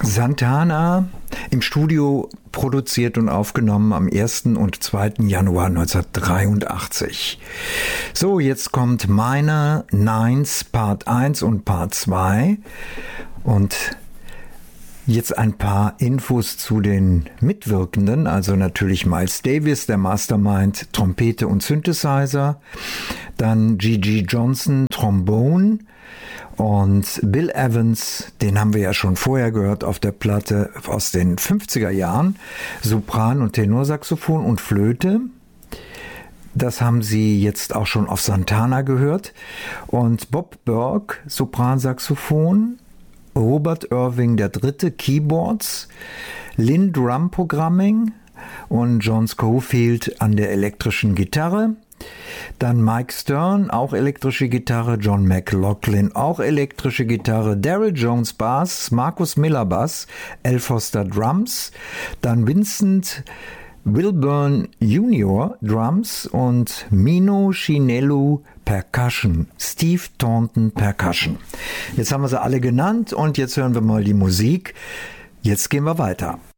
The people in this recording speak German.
Santana im Studio produziert und aufgenommen am 1. und 2. Januar 1983. So, jetzt kommt meine Nines Part 1 und Part 2 und jetzt ein paar Infos zu den Mitwirkenden, also natürlich Miles Davis, der Mastermind, Trompete und Synthesizer, dann Gigi Johnson, Trombone, und Bill Evans, den haben wir ja schon vorher gehört auf der Platte aus den 50er Jahren, Sopran- und Tenorsaxophon und Flöte. Das haben Sie jetzt auch schon auf Santana gehört. Und Bob Burke, Sopransaxophon, Robert Irving III, Keyboards, Lynn Drum Programming und John Scofield an der elektrischen Gitarre. Dann Mike Stern, auch elektrische Gitarre, John McLaughlin, auch elektrische Gitarre, Daryl Jones Bass, Marcus Miller Bass, Al Foster Drums, dann Vincent Wilburn Jr. Drums und Mino Chinello Percussion, Steve Taunton Percussion. Jetzt haben wir sie alle genannt und jetzt hören wir mal die Musik. Jetzt gehen wir weiter.